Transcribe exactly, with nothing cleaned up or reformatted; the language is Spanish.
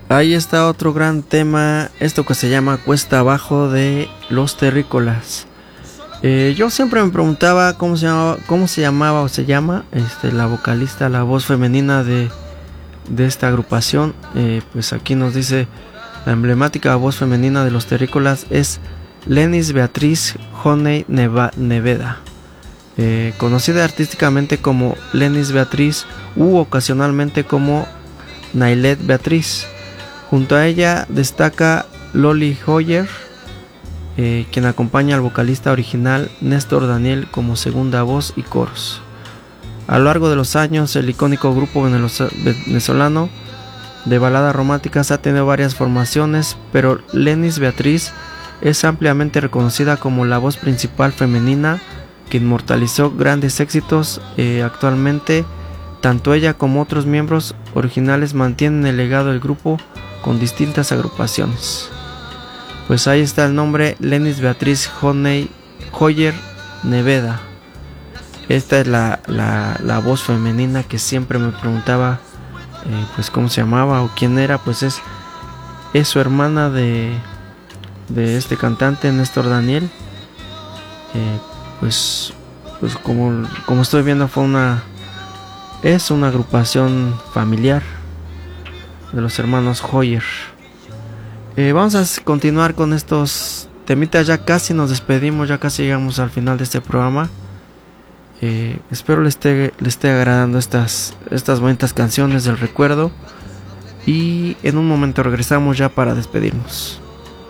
Ahí está otro gran tema, esto que se llama Cuesta Abajo de Los Terrícolas. Eh, yo siempre me preguntaba cómo se llamaba, cómo se llamaba o se llama este, la vocalista, la voz femenina de, de esta agrupación. Eh, pues aquí nos dice la emblemática voz femenina de Los Terrícolas es Lenis Beatriz Honey Neva, Neveda, eh, conocida artísticamente como Lenis Beatriz u ocasionalmente como Nailet Beatriz. Junto a ella destaca Loli Hoyer, eh, quien acompaña al vocalista original Néstor Daniel como segunda voz y coros. A lo largo de los años, el icónico grupo venezolano de baladas románticas ha tenido varias formaciones, pero Lenis Beatriz es ampliamente reconocida como la voz principal femenina que inmortalizó grandes éxitos. Eh, actualmente, tanto ella como otros miembros originales mantienen el legado del grupo con distintas agrupaciones. Pues ahí está el nombre, Lenis Beatriz Honey Hoyer Neveda. Esta es la, la, la voz femenina que siempre me preguntaba eh, pues cómo se llamaba o quién era. Pues es, es su hermana de, de este cantante Néstor Daniel. eh, pues, pues como, como estoy viendo fue una es una agrupación familiar de los hermanos Hoyer. Eh, vamos a continuar con estos temitas, ya casi nos despedimos, ya casi llegamos al final de este programa. Eh, espero les esté, les esté agradando estas, estas bonitas canciones del recuerdo. Y en un momento regresamos ya para despedirnos.